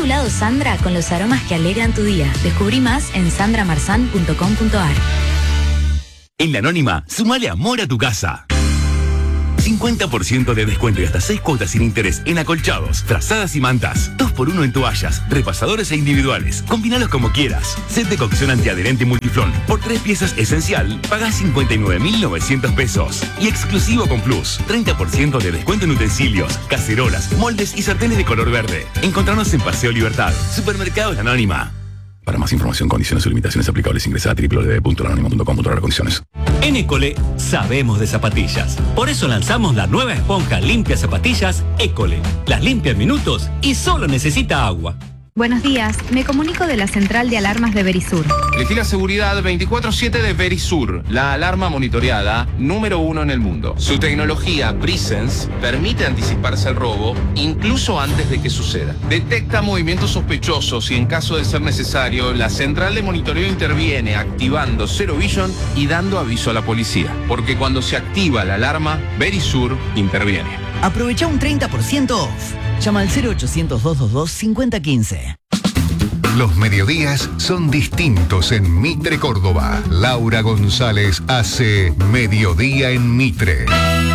tu lado Sandra con los aromas que alegran tu día. Descubrí más en sandramarzan.com.ar. En La Anónima, sumale amor a tu casa. 50% de descuento y hasta 6 cuotas sin interés en acolchados, frazadas y mantas. 2x1 en toallas, repasadores e individuales. Combinalos como quieras. Set de cocción antiadherente multiflón. Por 3 piezas esencial, pagás 59.900 pesos. Y exclusivo con Plus. 30% de descuento en utensilios, cacerolas, moldes y sartenes de color verde. Encontranos en Paseo Libertad. Supermercados La Anónima. Para más información, condiciones o limitaciones aplicables, ingresa a www.lananima.com.ar condiciones. En École sabemos de zapatillas. Por eso lanzamos la nueva esponja limpia zapatillas École. Las limpia en minutos y solo necesita agua. Buenos días, me comunico de la central de alarmas de Verisur. Elegí la seguridad 24/7 de Verisur, la alarma monitoreada número 1 en el mundo. Su tecnología Presence permite anticiparse al robo incluso antes de que suceda. Detecta movimientos sospechosos y en caso de ser necesario, la central de monitoreo interviene activando Zero Vision y dando aviso a la policía. Porque cuando se activa la alarma, Verisur interviene. Aprovecha un 30% off. Llama al 0800-222-5015. Los mediodías son distintos en Mitre, Córdoba. Laura González hace Mediodía en Mitre.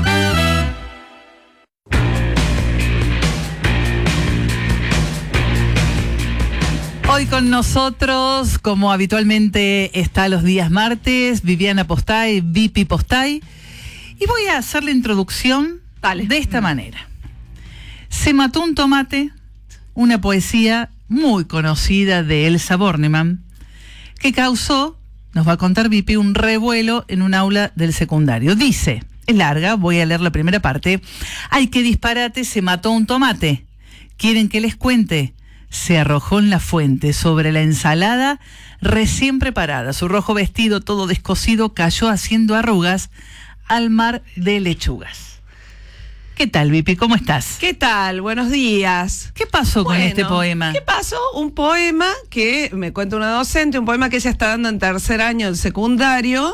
Hoy con nosotros, como habitualmente está los días martes, Viviana Postay, Vipi Postay. Y voy a hacer la introducción de esta manera. Se mató un tomate, una poesía muy conocida de Elsa Bornemann, que causó, nos va a contar Vipi, un revuelo en un aula del secundario. Dice, es larga, voy a leer la primera parte. ¡Ay, qué disparate! Se mató un tomate. ¿Quieren que les cuente? Se arrojó en la fuente sobre la ensalada recién preparada. Su rojo vestido todo descosido cayó haciendo arrugas al mar de lechugas. ¿Qué tal, Vipi? ¿Cómo estás? ¿Qué tal? Buenos días. ¿Qué pasó con este poema? ¿Qué pasó? Un poema que me cuenta una docente, un poema que ella está dando en tercer año del secundario.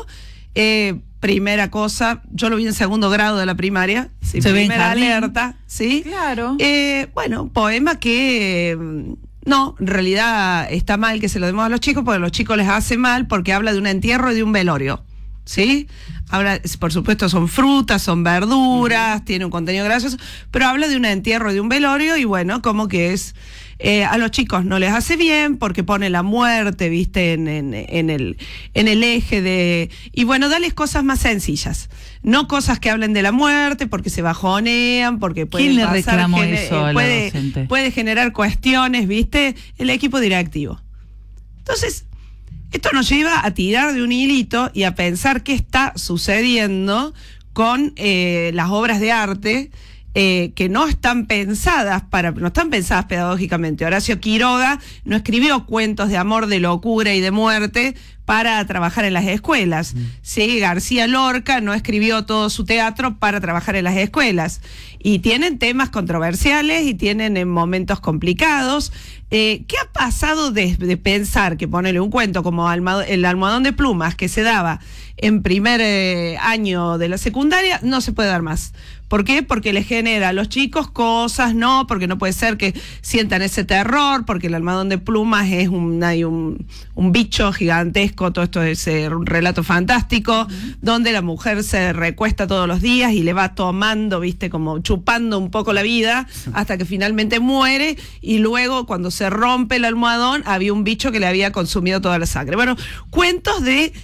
Primera cosa, yo lo vi en segundo grado de la primaria. Sí, primera alerta, ¿sí? Claro. Bueno, un poema que... No, en realidad está mal que se lo demos a los chicos porque a los chicos les hace mal porque habla de un entierro y de un velorio. ¿Sí? Habla, por supuesto, son frutas, son verduras, tiene un contenido grasoso, pero habla de un entierro y de un velorio y bueno, como que es... a los chicos no les hace bien porque pone la muerte, viste, en el eje de... Y bueno, dales cosas más sencillas, no cosas que hablen de la muerte porque se bajonean, porque puede ¿Quién le reclamó eso a la docente? Puede generar cuestiones, viste, el equipo directivo. Entonces... Esto nos lleva a tirar de un hilito y a pensar qué está sucediendo con las obras de arte que no están pensadas pedagógicamente. Horacio Quiroga no escribió cuentos de amor, de locura y de muerte para trabajar en las escuelas. Sí, García Lorca no escribió todo su teatro para trabajar en las escuelas. Y tienen temas controversiales y tienen momentos complicados. ¿Qué ha pasado de pensar que ponerle un cuento como El almohadón de plumas que se daba en primer año de la secundaria no se puede dar más? ¿Por qué? Porque le genera a los chicos cosas, ¿no? Porque no puede ser que sientan ese terror, porque el almohadón de plumas es hay un bicho gigantesco, todo esto es un relato fantástico, donde la mujer se recuesta todos los días y le va tomando, viste, como chupando un poco la vida, hasta que finalmente muere, y luego cuando se rompe el almohadón, había un bicho que le había consumido toda la sangre. Bueno, cuentos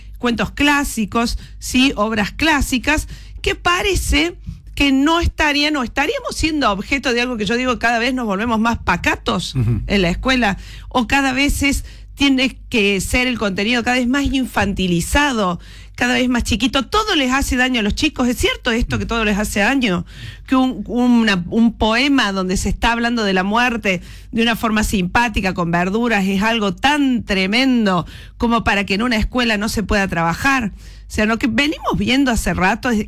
clásicos, ¿sí? Obras clásicas, que parece que no estarían o estaríamos siendo objeto de algo que yo digo, cada vez nos volvemos más pacatos en la escuela, o cada vez tiene que ser el contenido cada vez más infantilizado, cada vez más chiquito. Todo les hace daño a los chicos. ¿Es cierto esto que todo les hace daño? Que un poema donde se está hablando de la muerte de una forma simpática, con verduras, es algo tan tremendo como para que en una escuela no se pueda trabajar. O sea, lo que venimos viendo hace rato es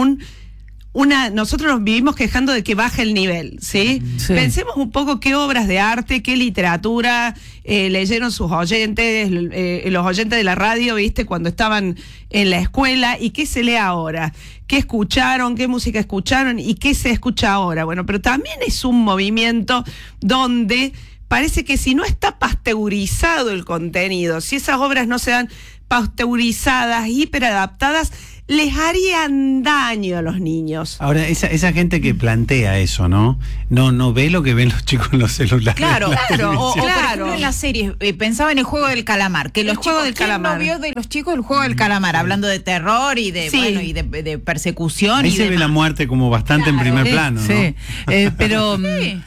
nosotros nos vivimos quejando de que baja el nivel, ¿sí? Sí. Pensemos un poco qué obras de arte, qué literatura leyeron sus oyentes, los oyentes de la radio, ¿viste? Cuando estaban en la escuela, y qué se lee ahora, qué escucharon, qué música escucharon y qué se escucha ahora. Bueno, pero también es un movimiento donde parece que si no está pasteurizado el contenido, si esas obras no se dan pasteurizadas, hiperadaptadas, les harían daño a los niños. Ahora, esa gente que plantea eso, ¿no? No ve lo que ven los chicos en los celulares. Claro, claro. Por ejemplo, en las series, pensaba en el juego del calamar, que los chicos, ¿quién no vio de los chicos el juego del calamar? Hablando de terror y de, bueno, y de persecución. Ahí y se ve la muerte como bastante en primer plano, ¿no? Sí, pero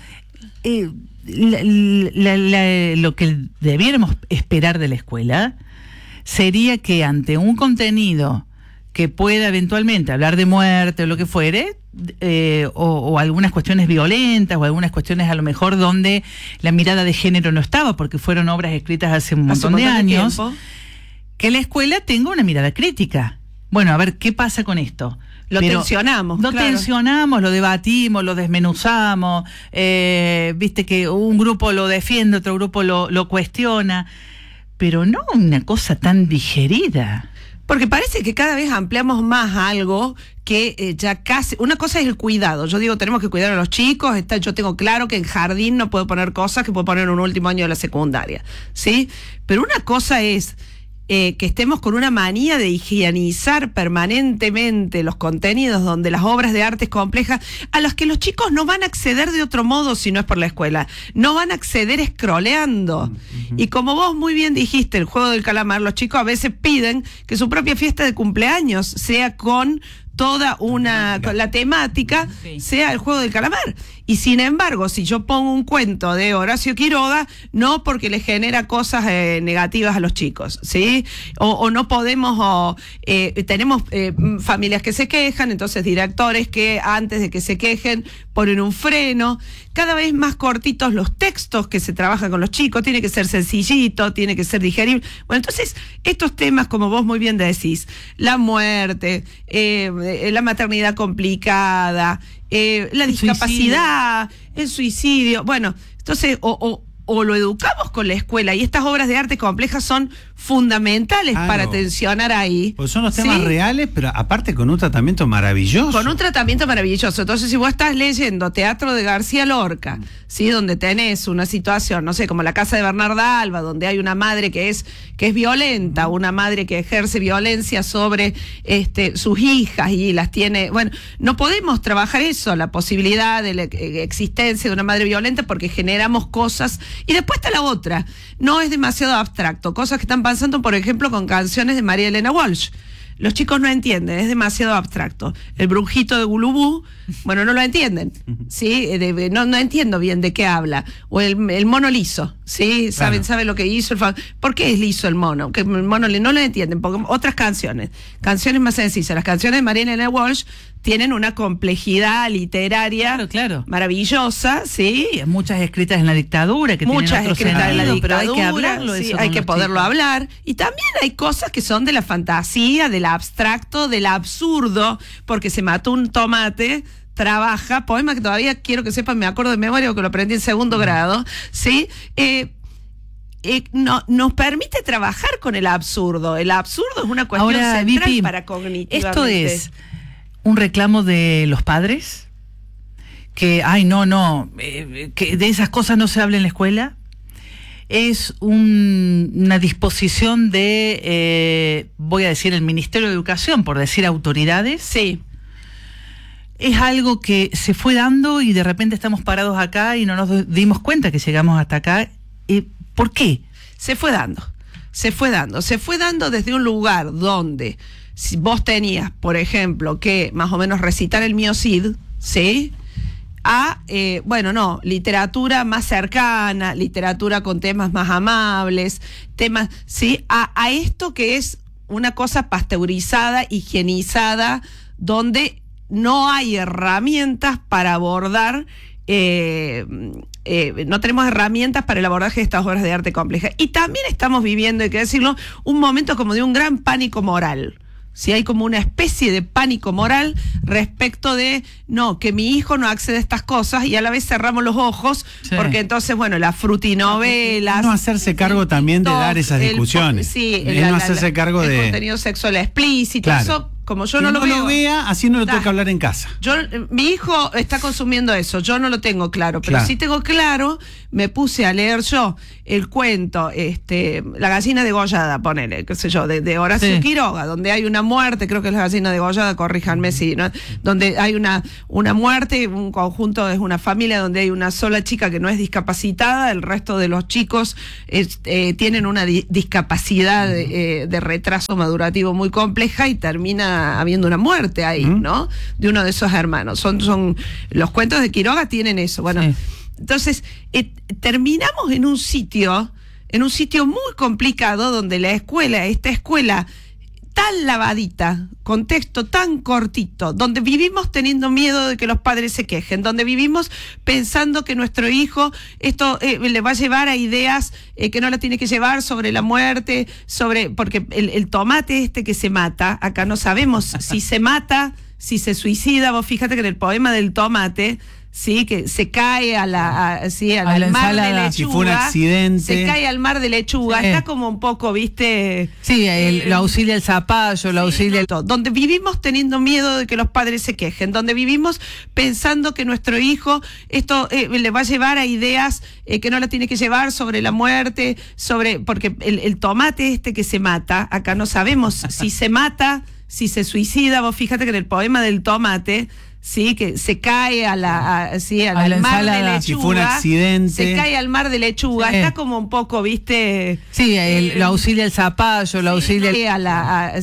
lo que debiéramos esperar de la escuela sería que ante un contenido que pueda eventualmente hablar de muerte o lo que fuere, o algunas cuestiones violentas, o algunas cuestiones a lo mejor donde la mirada de género no estaba, porque fueron obras escritas hace un montón de años, que la escuela tenga una mirada crítica. Bueno, a ver, ¿qué pasa con esto? Lo tensionamos. Lo tensionamos, lo debatimos, lo desmenuzamos, viste que un grupo lo defiende, otro grupo lo cuestiona, pero no una cosa tan digerida. Porque parece que cada vez ampliamos más algo que ya casi... Una cosa es el cuidado. Yo digo, tenemos que cuidar a los chicos. Yo tengo claro que en jardín no puedo poner cosas que puedo poner en un último año de la secundaria, ¿sí? Pero una cosa es que estemos con una manía de higienizar permanentemente los contenidos donde las obras de arte complejas, a las que los chicos no van a acceder de otro modo si no es por la escuela. No van a acceder scrolleando. Y como vos muy bien dijiste, el juego del calamar, los chicos a veces piden que su propia fiesta de cumpleaños sea con toda la temática, sea el juego del calamar. Y sin embargo, si yo pongo un cuento de Horacio Quiroga, no, porque le genera cosas negativas a los chicos, ¿sí? O no podemos, tenemos familias que se quejan, entonces directores que antes de que se quejen ponen un freno. Cada vez más cortitos los textos que se trabajan con los chicos, tiene que ser sencillito, tiene que ser digerible. Bueno, entonces, estos temas, como vos muy bien decís, la muerte, la maternidad complicada, la discapacidad, el suicidio. Bueno, entonces, o lo educamos con la escuela, y estas obras de arte complejas son fundamentales para tensionar ahí. Pues son los temas reales, pero aparte con un tratamiento maravilloso. Con un tratamiento maravilloso. Entonces, si vos estás leyendo teatro de García Lorca, ¿sí? Donde tenés una situación, no sé, como La casa de Bernarda Alba, donde hay una madre que es violenta, una madre que ejerce violencia sobre sus hijas y las tiene... Bueno, no podemos trabajar eso, la posibilidad de la existencia de una madre violenta, porque generamos cosas. Y después está la otra, no es demasiado abstracto, cosas que están pasando, por ejemplo, con canciones de María Elena Walsh. Los chicos no entienden, es demasiado abstracto. El brujito de Gulubú, bueno, no lo entienden, ¿sí? No entiendo bien de qué habla. O el mono liso, ¿sí? Saben lo que hizo. ¿Por qué es liso el mono? Que el mono no lo entienden, porque otras canciones más sencillas. Las canciones de María Elena Walsh tienen una complejidad literaria maravillosa, ¿sí? Muchas escritas en la dictadura, que muchas tienen otro escritas en la sentido, dictadura, pero hay que hablarlo, sí, eso hay que poderlo chicos. hablar. Y también hay cosas que son de la fantasía, del abstracto, del absurdo, porque se mató un tomate, trabaja, poema que todavía quiero que sepan, me acuerdo de memoria porque lo aprendí en segundo grado, ¿sí? Nos permite trabajar con el absurdo. El absurdo es una cuestión central Vipi, para cognitivamente. Esto es un reclamo de los padres, que, que de esas cosas no se habla en la escuela. Es una disposición de, voy a decir, el Ministerio de Educación, por decir autoridades. Sí. Es algo que se fue dando y de repente estamos parados acá y no nos dimos cuenta que llegamos hasta acá. ¿Por qué? Se fue dando desde un lugar donde si vos tenías, por ejemplo, que más o menos recitar el Mio Cid, ¿sí? Literatura más cercana, literatura con temas más amables, temas, ¿sí? A esto que es una cosa pasteurizada, higienizada, donde no hay herramientas para abordar, no tenemos herramientas para el abordaje de estas obras de arte compleja. Y también estamos viviendo, hay que decirlo, un momento como de un gran pánico moral. Si hay como una especie de pánico moral respecto de, que mi hijo no accede a estas cosas, y a la vez cerramos los ojos, porque entonces, las frutinovelas... No hacerse cargo también de dar esas discusiones. Sí, no hacerse cargo el de... contenido sexual explícito, eso Como yo que no lo veo, lo vea, así no lo tengo que hablar en casa. Mi hijo está consumiendo eso, yo no lo tengo claro, pero Claro. sí tengo claro, me puse a leer yo el cuento, La gallina degollada, ponele, qué sé yo, de Horacio Quiroga, donde hay una muerte, creo que es La gallina degollada, corríjanme si, ¿no? Donde hay una muerte, un conjunto, es una familia donde hay una sola chica que no es discapacitada, el resto de los chicos tienen una discapacidad de retraso madurativo muy compleja y termina habiendo una muerte ahí, ¿no? De uno de esos hermanos. Son los cuentos de Quiroga tienen eso. Bueno, entonces terminamos en un sitio muy complicado donde esta escuela tan lavadita, con texto tan cortito, donde vivimos teniendo miedo de que los padres se quejen, donde vivimos pensando que nuestro hijo esto le va a llevar a ideas que no la tiene que llevar sobre la muerte, porque el tomate que se mata, acá no sabemos si se mata, si se suicida. Vos fíjate que en el poema del tomate, sí, que se cae al mar de lechuga. Si fue un accidente. Se cae al mar de lechuga. Está como un poco, ¿viste? Sí, lo auxilia el zapallo, lo auxilia todo. Donde vivimos teniendo miedo de que los padres se quejen, donde vivimos pensando que nuestro hijo esto le va a llevar a ideas que no la tiene que llevar sobre la muerte, porque el tomate que se mata, acá no sabemos si se mata, si se suicida. Vos fíjate que en el poema del tomate, sí, que se cae al mar de lechuga. Si fue un accidente. Se cae al mar de lechuga. Está como un poco, ¿viste? Sí, lo auxilia el zapallo, lo auxilia al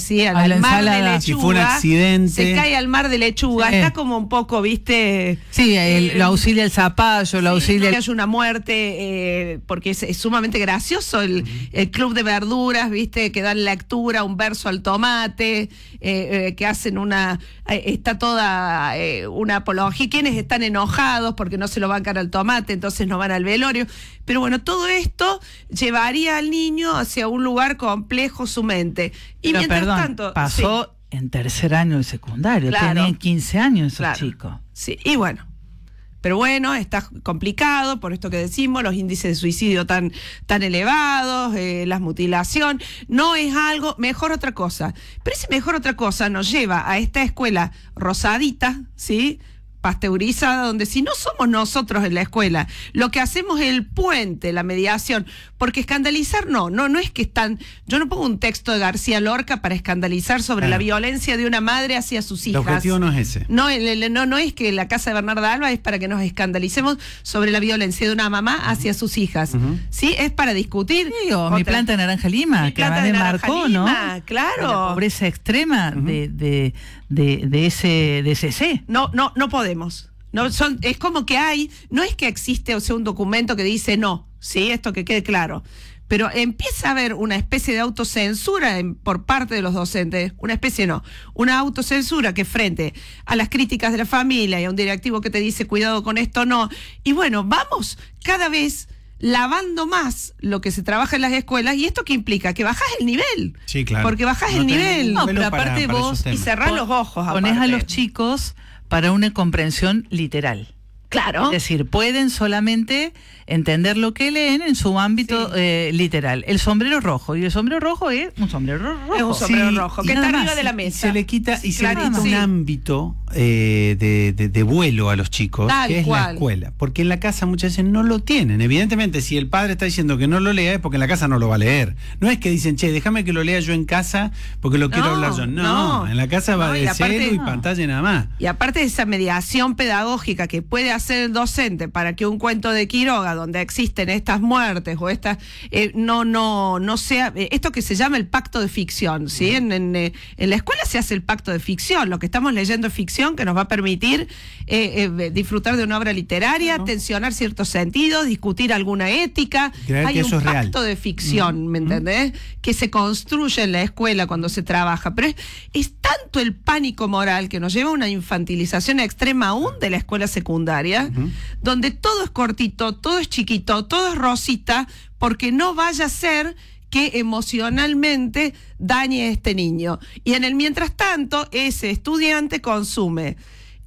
mar de lechuga. Si fue un accidente. Se cae al mar de lechuga. Está como un poco, ¿viste? Sí, lo auxilia el zapallo, lo auxilia. Que haya una muerte, porque es sumamente gracioso el club de verduras, ¿viste? Que dan lectura, un verso al tomate, que hacen está toda una apología, quienes están enojados porque no se lo bancan al tomate, entonces no van al velorio. Pero bueno, todo esto llevaría al niño hacia un lugar complejo, su mente. Y pero mientras tanto pasó en tercer año del secundario, tenían 15 años esos chicos. Sí, y bueno. Pero bueno, está complicado por esto que decimos, los índices de suicidio tan elevados, la mutilación. No es algo, mejor otra cosa. Pero ese mejor otra cosa nos lleva a esta escuela rosadita, ¿sí?, pasteurizada, donde si no somos nosotros en la escuela, lo que hacemos es el puente, la mediación, porque escandalizar no es que yo no pongo un texto de García Lorca para escandalizar sobre la violencia de una madre hacia sus hijas. El objetivo no es ese. No es que la casa de Bernarda Alba es para que nos escandalicemos sobre la violencia de una mamá hacia sus hijas. ¿Sí? Es para discutir. Mi planta de Naranja Lima, que me marcó, ¿no? Claro. La pobreza extrema de ese C. No podemos. Es como que no es que existe, o sea, un documento que dice no, ¿sí? Esto que quede claro. Pero empieza a haber una especie de autocensura por parte de los docentes, una autocensura que frente a las críticas de la familia y a un directivo que te dice cuidado con esto, no. Y bueno, vamos cada vez lavando más lo que se trabaja en las escuelas, y esto que implica que bajás el nivel. Sí, claro. Porque bajás el nivel. No, pero aparte vos y cerrás los ojos. Ponés a los chicos para una comprensión literal. Claro. Es decir, pueden solamente entender lo que leen en su ámbito literal. El sombrero rojo. Y el sombrero rojo es un sombrero rojo. Es un sombrero rojo, que está arriba de la mesa. Se le quita un ámbito de vuelo a los chicos, que es la escuela. Porque en la casa muchas veces no lo tienen. Evidentemente, si el padre está diciendo que no lo lea, es porque en la casa no lo va a leer. No es que dicen, déjame que lo lea yo en casa porque lo quiero hablar yo. No, en la casa va de celu y pantalla nada más. Y aparte de esa mediación pedagógica que puede hacer el docente para que un cuento de Quiroga, donde existen estas muertes o estas, no sea esto que se llama el pacto de ficción, ¿sí? En la escuela se hace el pacto de ficción, lo que estamos leyendo es ficción que nos va a permitir disfrutar de una obra literaria, tensionar ciertos sentidos, discutir alguna ética. Hay un pacto de ficción, ¿me entendés? Que se construye en la escuela cuando se trabaja, pero es tanto el pánico moral que nos lleva a una infantilización extrema aún de la escuela secundaria, donde todo es cortito, todo es chiquito, todo es rosita, porque no vaya a ser que emocionalmente dañe a este niño. Y en el mientras tanto, ese estudiante consume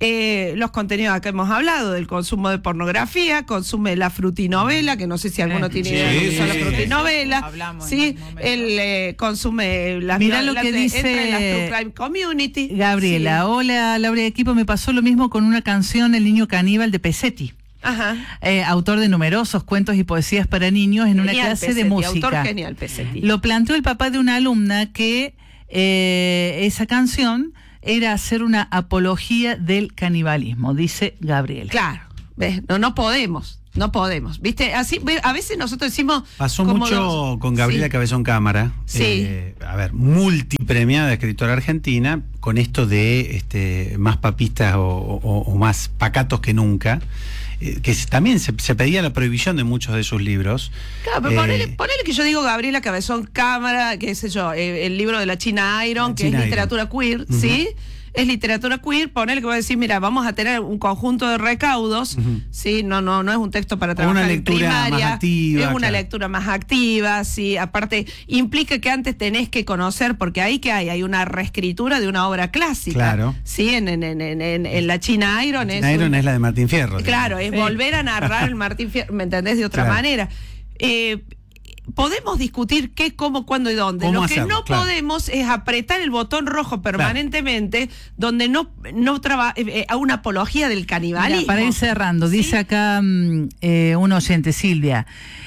los contenidos que hemos hablado, del consumo de pornografía, consume la frutinovela, que no sé si alguno tiene idea de lo que son la frutinovela, ¿sí? Él consume las Mirá lo que dice entra en las True Crime Community. Gabriela, sí. Hola Laura y equipo, me pasó lo mismo con una canción El niño caníbal de Pesetti. Ajá. Autor de numerosos cuentos y poesías para niños en una clase Pesetti, de música. Autor genial, Pesetti. Lo planteó el papá de una alumna que esa canción era hacer una apología del canibalismo, dice Gabriela. Claro, ¿ves? No podemos. No podemos, ¿viste? Así, a veces nosotros decimos... Pasó mucho con Gabriela Cabezón Cámara. Sí. Multipremiada escritora argentina, con esto de más papistas o más pacatos que nunca. Que también se pedía la prohibición de muchos de sus libros. Claro, pero ponele que yo digo Gabriela Cabezón Cámara, qué sé yo, el libro de la China Iron, que es literatura queer, ¿sí? Es literatura queer, ponele que voy a decir, mira, vamos a tener un conjunto de recaudos, ¿sí? No es un texto para trabajar en primaria, más activa, es una lectura más activa, ¿sí? Aparte, implica que antes tenés que conocer, porque ahí que hay una reescritura de una obra clásica, claro. ¿Sí? En la China Iron. China Iron es la de Martín Fierro. Claro, es volver a narrar el Martín Fierro, ¿me entendés? De otra manera. Podemos discutir qué, cómo, cuándo y dónde. Lo que no podemos es apretar el botón rojo permanentemente, donde a una apología del canibalismo. Mira, para ir cerrando, dice acá un oyente, Silvia.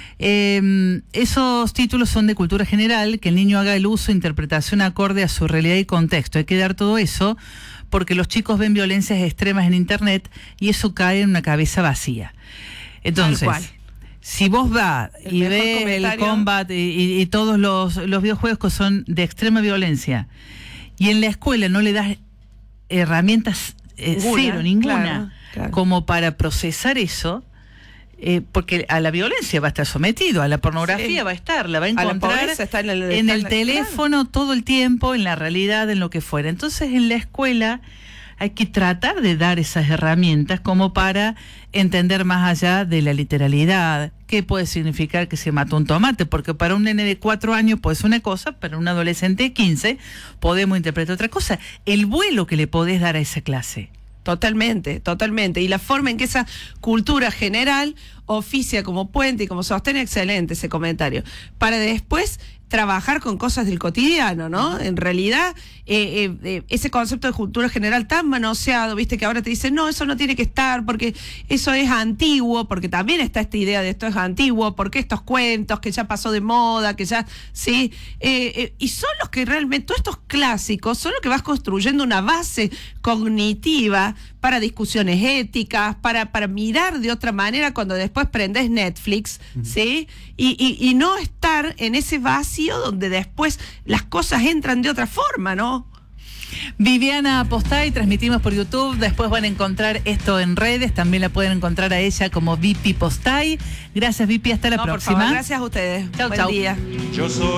Esos títulos son de cultura general, que el niño haga el uso, interpretación acorde a su realidad y contexto. Hay que dar todo eso porque los chicos ven violencias extremas en internet y eso cae en una cabeza vacía. Entonces, si vos vas y ves el combat y todos los videojuegos que son de extrema violencia y en la escuela no le das herramientas ninguna, claro. Como para procesar eso, porque a la violencia va a estar sometido, a la pornografía va a estar, la va a encontrar en el teléfono todo el tiempo, en la realidad, en lo que fuera. Entonces en la escuela hay que tratar de dar esas herramientas como para entender más allá de la literalidad, qué puede significar que se mató un tomate, porque para un nene de 4 años puede ser una cosa, para un adolescente de 15 podemos interpretar otra cosa. El vuelo que le podés dar a esa clase. Totalmente. Y la forma en que esa cultura general oficia como puente y como sostén, excelente ese comentario. Para después trabajar con cosas del cotidiano, ¿no? En realidad, ese concepto de cultura general tan manoseado, viste, que ahora te dicen, no, eso no tiene que estar, porque eso es antiguo, porque también está esta idea de esto es antiguo, porque estos cuentos que ya pasó de moda, que ya, sí, y son los que realmente, todos estos clásicos, son los que vas construyendo una base cognitiva para discusiones éticas, para mirar de otra manera cuando después prendés Netflix, ¿sí? Y no estar en ese vacío donde después las cosas entran de otra forma, ¿no? Viviana Postay, transmitimos por YouTube, después van a encontrar esto en redes, también la pueden encontrar a ella como Vipi Postay. Gracias, Vipi, hasta la próxima. Por favor, gracias a ustedes. Chau, Buen día.